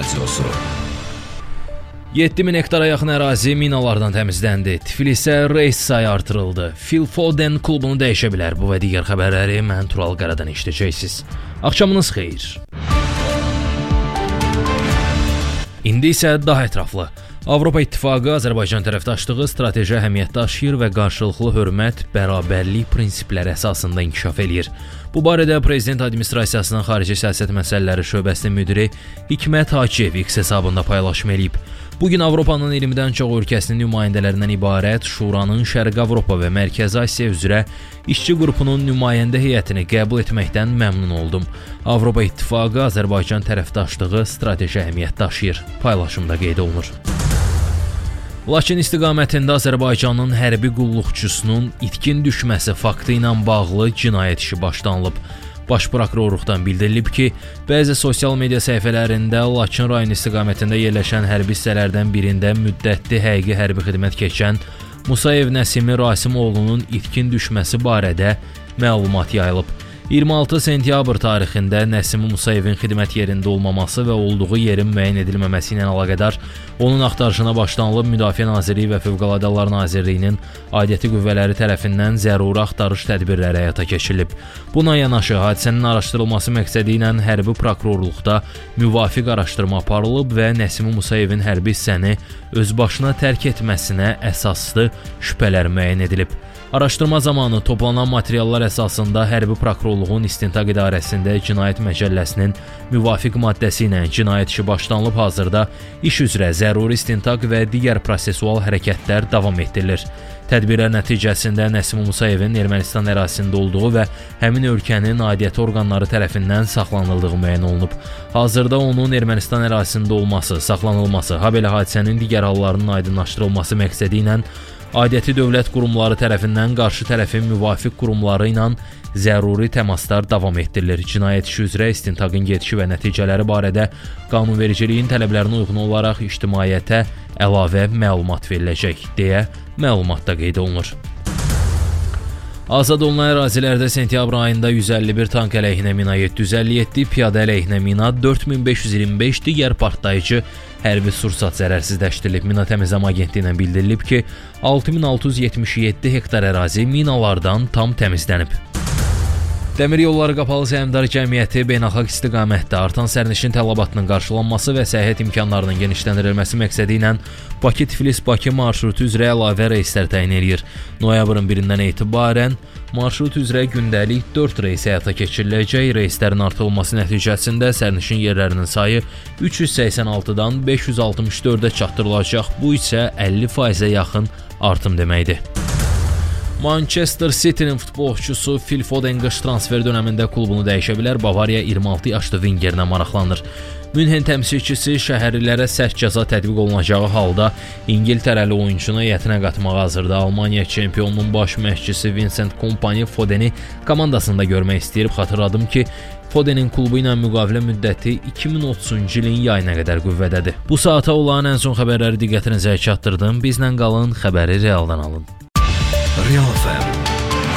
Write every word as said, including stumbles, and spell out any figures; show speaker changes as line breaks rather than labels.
Radiosu.
yeddi min hektara yaxın ərazi minalardan təmizləndi. Tiflisə reys sayı artırıldı. Phil Foden klubunu dəyişə bilər. Bu və digər xəbərləri mən Tural Qaradan eşidəcəksiniz. Axşamınız xeyir. İndi isə daha ətraflı. Avropa İttifaqı Azərbaycan tərəfdaşlığı strateji əhəmiyyət daşıyır və qarşılıqlı hörmət, bərabərlik prinsipləri əsasında inkişaf eləyir. Bu barədə Prezident Administrasiyasının Xarici Siyasət Məsələləri Şöbəsinin müdiri Hikmət Hacıyev X hesabında paylaşım eləyib. Bugün Avropanın iyirmidən çox ölkəsinin nümayəndələrindən ibarət Şuranın Şərqi Avropa və Mərkəzi Asiya üzrə işçi qrupunun nümayəndə heyətini qəbul etməkdən məmnun oldum. Avropa İttifaqı Azərbaycan tərəfdaşlığı strateji əhəmiyyət daşıyır. Paylaşımda qeyd olunur. Laçın istiqamətində Azərbaycanın hərbi qulluqçusunun itkin düşməsi faktı ilə bağlı cinayət işi başlanılıb. Baş prokurorluqdan bildirilib ki, bəzi sosial media səhifələrində Laçın rayon istiqamətində yerləşən hərbi hissələrdən birində müddətli həqiqi hərbi xidmət keçən Musayev Nəsimi Rasimoğlunun itkin düşməsi barədə məlumat yayılıb. iyirmi altı sentyabr tarixində Nəsimi Musayevin xidmət yerində olmaması və olduğu yerin müəyyən edilməməsi ilə əlaqədar onun axtarışına başlanılıb. Müdafiə Nazirliyi və Fövqəladə Hallar Nazirliyinin aidiyyəti qüvvələri tərəfindən zəruri axtarış tədbirləri həyata keçirilib. Buna yanaşı hadisənin araşdırılması məqsədi ilə hərbi prokurorluqda müvafiq araşdırma aparılıb və Nəsimi Musayevin hərbi hissəni öz başına tərk etməsinə əsaslı şübhələr müəyyən edilib. Araşdırma zamanı toplanan materiallar əsasında hərbi prokurorluğun istintaq idarəsində cinayət məcəlləsinin müvafiq maddəsi ilə cinayət işi başlanılıb. Hazırda iş üzrə zəruri istintaq və digər prosesual hərəkətlər davam etdirilir. Tədbirlər nəticəsində Nəsimi Musayevin Ermənistan ərazisində olduğu və həmin ölkənin aidiyyəti orqanları tərəfindən saxlanıldığı müəyyən olunub. Hazırda onun Ermənistan ərazisində olması, saxlanılması, habelə hadisənin digər hallarının aydınlaşdırılması məqsədi ilə aidiyyəti dövlət qurumları tərəfindən qarşı tərəfin müvafiq qurumları ilə zəruri təmaslar davam etdirilir. Cinayət işi üzrə istintaqın gedişi və nəticələri barədə qanunvericiliyin tələblərinə uyğun olaraq ictimaiyyətə əlavə məlumat veriləcək, deyə məlumatda qeyd olunur. Azad olunan ərazilərdə sentyabr ayında yüz əlli bir tank əleyhinə mina, yeddi yüz əlli yeddi piyada əleyhinə mina, dörd min beş yüz iyirmi beş digər partlayıcı hərbi sursat zərərsizləşdirilib. Mina Təmizləmə Agentliyindən bildirilib ki, altı min altı yüz yetmiş yeddi hektar ərazi minalardan tam təmizlənib. Dəmir Yolları Qapalı Səhmdar Cəmiyyəti beynəlxalq istiqamətdə artan sərnişin tələbatının qarşılanması və səyahət imkanlarının genişləndirilməsi məqsədi ilə Bakı-Tiflis-Bakı marşrutu üzrə əlavə reyslər təyin edir. Noyabrın birindən etibarən marşrut üzrə gündəlik dörd reys həyata keçiriləcək. Reyslərin artırılması nəticəsində sərnişin yerlərinin sayı üç yüz səksən altıdan beş yüz altmış dördə çatdırılacaq. Bu isə əlli faizə yaxın artım deməkdir. Manchester City'nin futbolçusu Phil Foden qış transfer dönəmində klubunu dəyişə bilər. Bavariya iyirmi altı yaşlı Vingerlə maraqlanır. Münhen təmsilçisi şəhərlilərə sərt cəza tətbiq olunacağı halda İngiltərəli oyunçunu heyətinə qatmağa hazırdır. Almaniya çempionunun baş məşqçisi Vincent Kompany Fodeni komandasında görmək istəyir. Xatırladım ki, Fodenin klubu ilə müqavilə müddəti iki min otuzuncu ilin yayına qədər qüvvədədir. Bu saata olan ən son xəbərləri diqqətinizə çatdırdım. Bizlə qalın, xəbəri realdan alın.
Real F M